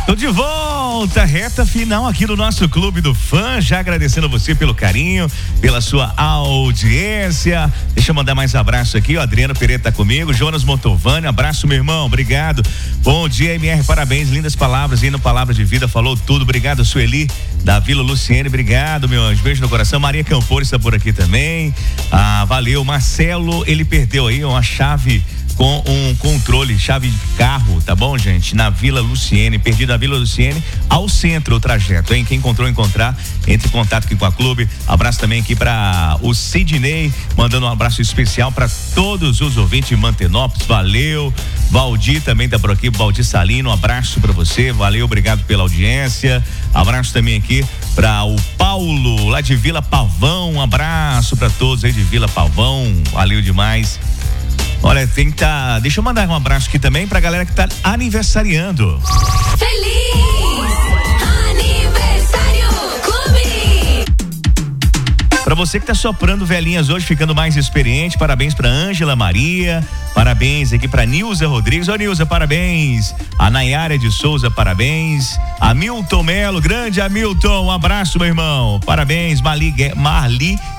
Tô de volta, reta final aqui do nosso Clube do Fã, já agradecendo você pelo carinho, pela sua audiência. Deixa eu mandar mais abraço aqui, o Adriano Pereira tá comigo, Jonas Montovani, abraço meu irmão, obrigado. Bom dia, MR, parabéns, lindas palavras aí no Palavra de Vida, falou tudo, obrigado, Sueli da Vila Luciene, obrigado, meu anjo, beijo no coração. Maria Campores está por aqui também, valeu. Marcelo, ele perdeu aí uma chave com um controle, chave de carro, tá bom, gente? Na Vila Luciene, perdido da Vila Luciene ao centro o trajeto, hein? Quem encontrar, entre em contato aqui com a clube. Abraço também aqui para o Sidney, mandando um abraço especial para todos os ouvintes de Mantenópolis, valeu. Valdir também tá por aqui, Valdir Salino, um abraço para você, valeu, obrigado pela audiência. Abraço também aqui para o Paulo, lá de Vila Pavão, um abraço para todos aí de Vila Pavão, valeu demais. Olha, deixa eu mandar um abraço aqui também pra galera que tá aniversariando. Feliz aniversário, Clube! Pra você que tá soprando velhinhas hoje, ficando mais experiente, parabéns pra Ângela Maria, parabéns aqui pra Nilza Rodrigues, Nilza, parabéns. A Nayara de Souza, parabéns. Hamilton Melo, grande Hamilton, um abraço, meu irmão, parabéns. Marli